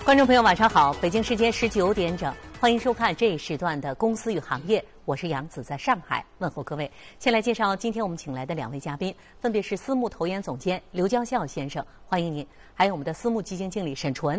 观众朋友，晚上好！北京时间19点整，欢迎收看这一时段的《公司与行业》，我是杨子，在上海问候各位。先来介绍今天我们请来的两位嘉宾，分别是私募投研总监刘江笑先生，欢迎您；还有我们的私募基金经理沈纯，